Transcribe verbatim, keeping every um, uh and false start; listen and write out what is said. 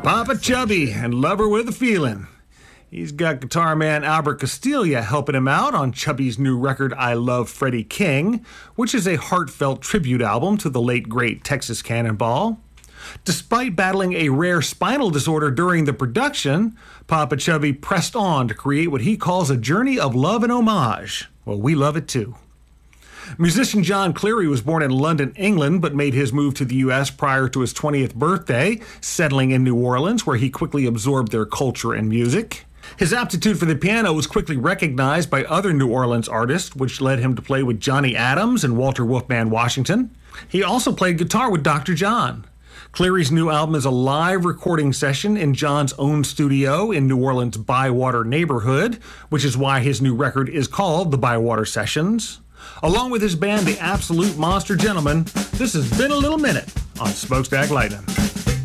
Papa Chubby and Lover with a Feeling. He's got guitar man Albert Castiglia helping him out on Chubby's new record, I Love Freddie King, which is a heartfelt tribute album to the late great Texas Cannonball. Despite battling a rare spinal disorder during the production, Papa Chubby pressed on to create what he calls a journey of love and homage. Well, we love it too. Musician John Cleary was born in London, England, but made his move to the U S prior to his twentieth birthday, settling in New Orleans, where he quickly absorbed their culture and music. His aptitude for the piano was quickly recognized by other New Orleans artists, which led him to play with Johnny Adams and Walter Wolfman Washington. He also played guitar with Doctor John. Cleary's new album is a live recording session in John's own studio in New Orleans' Bywater neighborhood, which is why his new record is called The Bywater Sessions. Along with his band, The Absolute Monster Gentlemen, this has been a little minute on Smokestack Lightning.